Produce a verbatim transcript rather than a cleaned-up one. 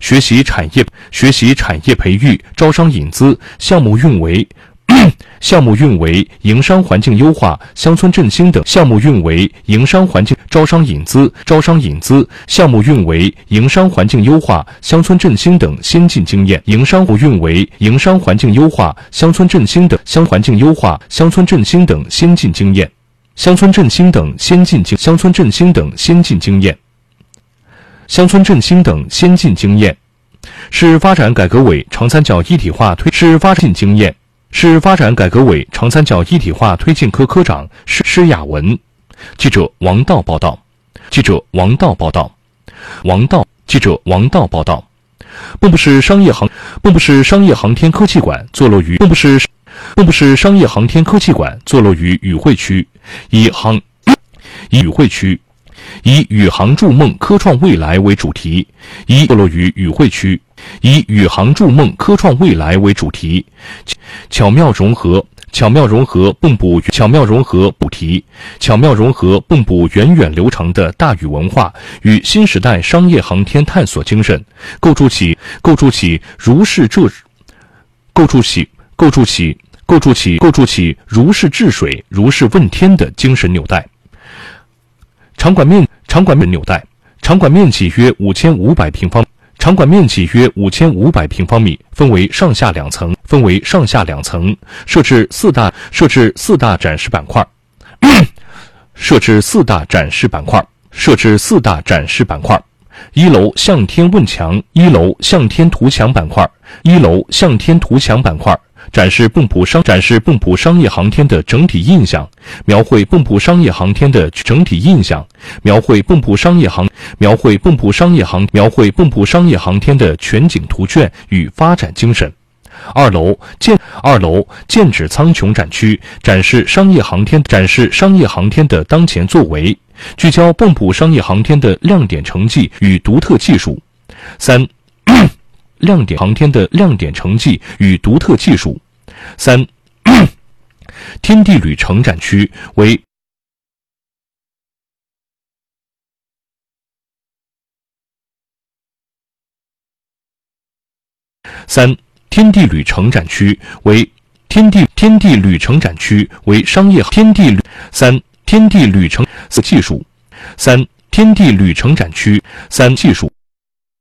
学习产业学习产业培育、招商引资、项目运维。项目运维、营商环境优化、乡村振兴等项目运维、营商环境、招商引资、招商引资、项目运维、营商环境优化、乡村振兴等先进经验；营商运维、营商环境优化、乡村振兴等乡环境优化、乡村振兴等先进经验；乡村振兴等先进经乡村振兴等先进经验；乡村振兴等先进经验。市发展改革委长三角一体化推市发展经验。市发展改革委长三角一体化推进科科长施施雅文。记者王道报道。记者王道报道。王道记者王道报道。蚌埠市商业航蚌埠市商业航天科技馆坐落于蚌埠市蚌埠市商业航天科技馆坐落于宇汇区，以航以宇汇区。以宇航筑梦科创未来为主题，以坐落于宇汇区，以宇航筑梦科创未来为主题，巧妙融合巧妙融合蚌埠巧妙融合主题，巧妙融合蚌埠源远流长的大宇文化与新时代商业航天探索精神，构筑起构筑起如是这构筑起构筑起构筑起构筑起如是治水、如是问天的精神纽带。场馆面场馆面纽带，场馆面积约五千五百平方，场馆面积约五千五百平方米，分为上下两层，分为上下两层，设置四大设置四大展示板块，设置四大展示板块，设置四大展示板块。一楼向天问墙，一楼向天图墙板块，一楼向天图墙板块。展示蚌埠商展示蚌埠商业航天的整体印象，描绘蚌埠商业航天的整体印象，描绘蚌埠商业航描绘蚌埠商业航描绘蚌埠商业航天的全景图卷与发展精神。二楼建二楼建址苍穹展区，展示商业航天展示商业航天的当前作为，聚焦蚌埠商业航天的亮点成绩与独特技术。三亮点航天的亮点成绩与独特技术。三天地旅程展区为三天地旅程展区为天地天地旅程展区为商业天地旅三天地旅程四技术。三天地旅程展区三技术。